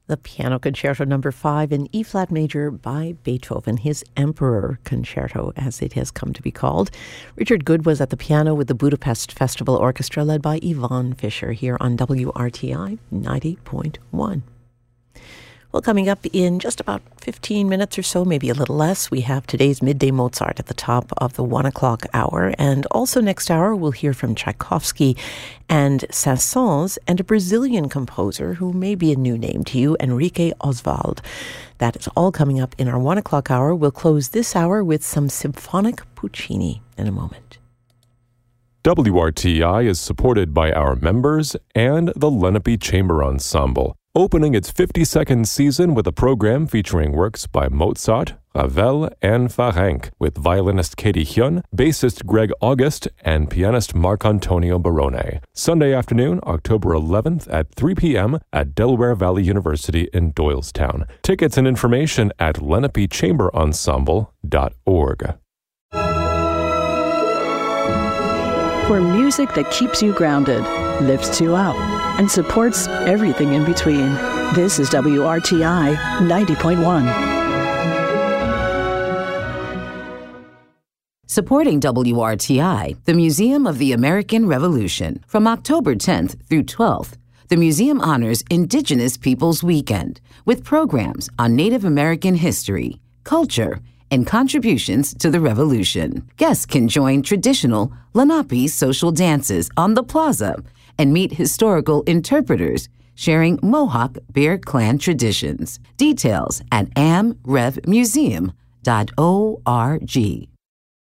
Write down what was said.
the Piano Concerto No. 5 in E-flat major by Beethoven, his Emperor Concerto, as it has come to be called. Richard Good was at the piano with the Budapest Festival Orchestra, led by Yvonne Fisher, here on WRTI 90.1. Well, coming up in just about 15 minutes or so, maybe a little less, we have today's Midday Mozart at the top of the 1 o'clock hour. And also next hour, we'll hear from Tchaikovsky and Saint-Saëns and a Brazilian composer who may be a new name to you, Enrique Oswald. That is all coming up in our 1 o'clock hour. We'll close this hour with some symphonic Puccini in a moment. WRTI is supported by our members and the Lenape Chamber Ensemble, opening its 52nd season with a program featuring works by Mozart, Ravel, and Ferenc, with violinist Katie Hyun, bassist Greg August, and pianist Marc-Antonio Barone. Sunday afternoon, October 11th at 3 p.m. at Delaware Valley University in Doylestown. Tickets and information at lenapechamberensemble.org. For music that keeps you grounded, lifts you up, and supports everything in between. This is WRTI 90.1. Supporting WRTI, the Museum of the American Revolution. From October 10th through 12th, the museum honors Indigenous Peoples Weekend with programs on Native American history, culture, and contributions to the Revolution. Guests can join traditional Lenape social dances on the plaza and meet historical interpreters sharing Mohawk Bear Clan traditions. Details at amrevmuseum.org.